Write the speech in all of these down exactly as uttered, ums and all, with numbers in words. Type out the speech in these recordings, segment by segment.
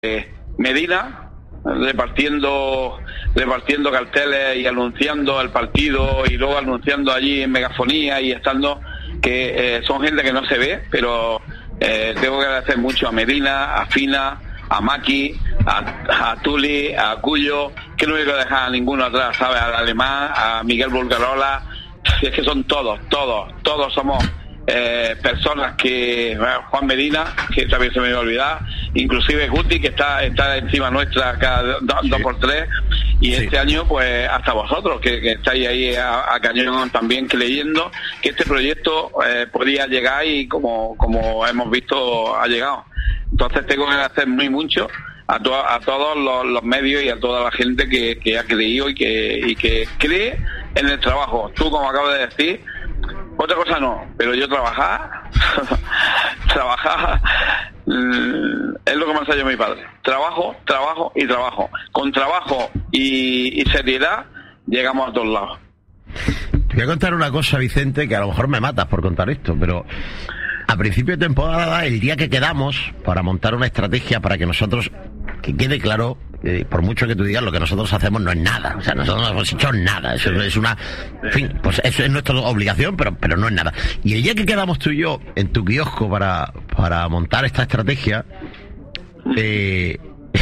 eh, Medina repartiendo repartiendo carteles y anunciando el partido y luego anunciando allí en megafonía y estando, que eh, son gente que no se ve, pero eh, tengo que agradecer mucho a Medina, a Fina, a Maki, a, a Tuli, a Cuyo, que no quiero dejar a ninguno atrás, ¿sabes? Al Alemán, a Miguel Bulgarola, es que son todos, todos, todos somos eh, personas que, bueno, Juan Medina, que también se me iba a olvidar, inclusive Guti, que está está encima nuestra cada dos, sí. dos por tres, y sí. Este año pues hasta vosotros, que, que estáis ahí a, a cañón también creyendo que este proyecto eh, podía llegar y como, como hemos visto ha llegado. Entonces tengo que agradecer muy mucho a, to- a todos los, los medios y a toda la gente que, que ha creído y que, y que cree en el trabajo. Tú, como acabas de decir, otra cosa no, pero yo trabajar, trabajar mm, es lo que me ha enseñado mi padre. Trabajo, trabajo y trabajo. Con trabajo y, y seriedad llegamos a todos lados. Te voy a contar una cosa, Vicente, que a lo mejor me matas por contar esto, pero a principio de temporada, el día que quedamos para montar una estrategia para que nosotros, que quede claro, eh, por mucho que tú digas, lo que nosotros hacemos no es nada. O sea, nosotros no hemos hecho nada. Eso es una... En fin, pues eso es nuestra obligación, pero, pero no es nada. Y el día que quedamos tú y yo en tu kiosco para, para montar esta estrategia, eh,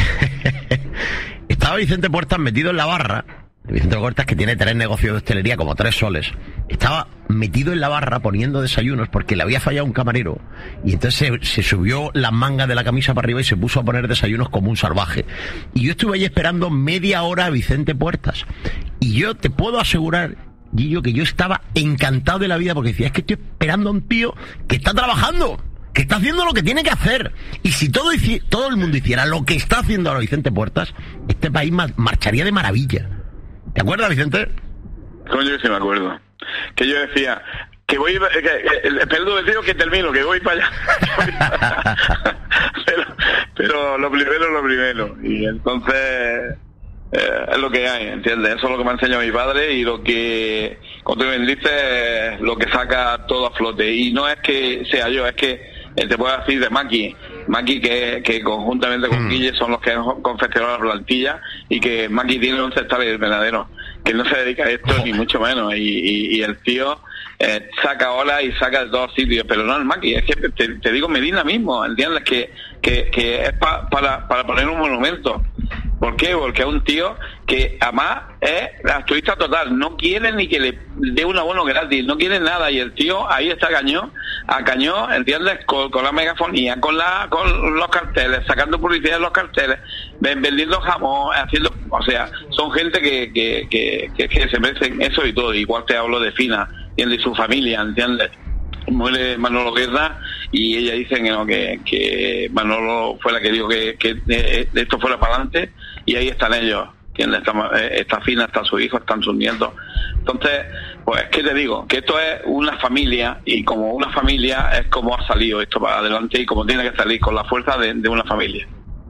estaba Vicente Puertas metido en la barra. Vicente Puertas, que tiene tres negocios de hostelería, como tres soles, estaba metido en la barra poniendo desayunos porque le había fallado un camarero, y entonces se, se subió las mangas de la camisa para arriba y se puso a poner desayunos como un salvaje. Y yo estuve ahí esperando media hora a Vicente Puertas, y yo te puedo asegurar, Guillo, que yo estaba encantado de la vida, porque decía, es que estoy esperando a un tío que está trabajando, que está haciendo lo que tiene que hacer. Y si todo, todo el mundo hiciera lo que está haciendo ahora Vicente Puertas, este país marcharía de maravilla. ¿Te acuerdas, Vicente? Coño, que sí me acuerdo. Que yo decía, que voy, que, que, perdón, me digo que termino, que voy para allá. pero, pero lo primero es lo primero. Y entonces eh, es lo que hay, ¿entiendes? Eso es lo que me ha enseñado mi padre y lo que, como tú bien dices, es lo que saca todo a flote. Y no es que sea yo, es que eh, te puedo decir de Maki. Maki, que, que conjuntamente con Guille son los que han confeccionado la plantilla, y que Maki tiene un sector verdadero, que no se dedica a esto ni mucho menos, y, y, y el tío eh, saca olas y saca de todos sitios, pero no el Maki, es que te, te digo Medina mismo, ¿entiendes? Que, que, que es pa, para, para poner un monumento. ¿Por qué? Porque es un tío que además es altruista total, no quiere ni que le dé un abono gratis, no quiere nada, y el tío ahí está cañón, a cañón, ¿entiendes? Con, con la megafonía, con la con los carteles, sacando publicidad de los carteles, vendiendo jamón, haciendo, o sea, son gente que que, que, que, que se merecen eso y todo. Igual te hablo de Fina, ¿entiendes? Y su familia, ¿entiendes? Muere Manolo Guerra y ella dice que no, que, que Manolo fue la que dijo que, que eh, esto fuera para adelante, y ahí están ellos, ¿entiendes? Está, eh, está Fina, está su hijo, están sus nietos. Entonces, pues, ¿qué te digo? Que esto es una familia, y como una familia es como ha salido esto para adelante y como tiene que salir, con la fuerza de, de una familia.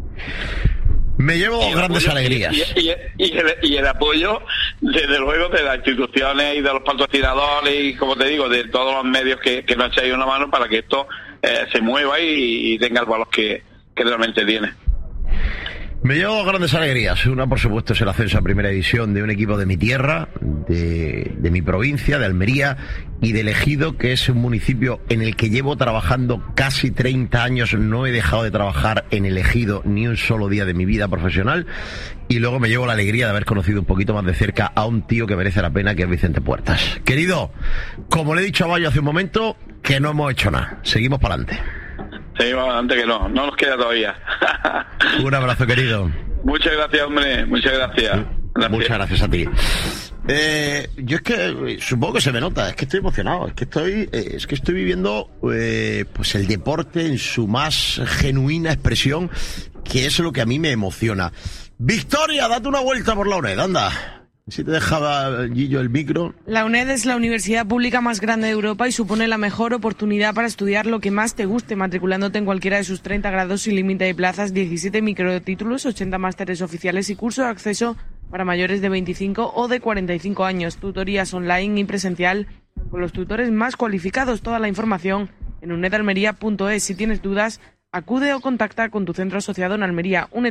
Me llevo y grandes apoyo, alegrías. Y, y, y, el, y el apoyo, desde luego, de las instituciones y de los patrocinadores y, como te digo, de todos los medios que, que nos echáis una mano para que esto eh, se mueva y, y tenga el valor que, que realmente tiene. Me llevo grandes alegrías. Una, por supuesto, es el ascenso a primera división de un equipo de mi tierra, de, de mi provincia, de Almería, y de Ejido, que es un municipio en el que llevo trabajando casi treinta años. No he dejado de trabajar en el Ejido ni un solo día de mi vida profesional. Y luego me llevo la alegría de haber conocido un poquito más de cerca a un tío que merece la pena, que es Vicente Puertas. Querido, como le he dicho a Bayo hace un momento, que no hemos hecho nada. Seguimos para adelante. Seguimos adelante, que no, no nos queda todavía. Un abrazo, querido. Muchas gracias, hombre, muchas gracias. gracias. Muchas gracias a ti. Eh, yo es que supongo que se me nota, es que estoy emocionado, es que estoy, eh, es que estoy viviendo eh, pues el deporte en su más genuina expresión, que es lo que a mí me emociona. Victoria, date una vuelta por la UNED, anda. Si te dejaba, Gillo, el micro. La UNED es la universidad pública más grande de Europa y supone la mejor oportunidad para estudiar lo que más te guste, matriculándote en cualquiera de sus treinta grados sin límite de plazas, diecisiete microtítulos, ochenta másteres oficiales y curso de acceso para mayores de veinticinco o de cuarenta y cinco años. Tutorías online y presencial con los tutores más cualificados. Toda la información en unedalmería punto es. Si tienes dudas, Acude o contacta con tu centro asociado en Almería. Únete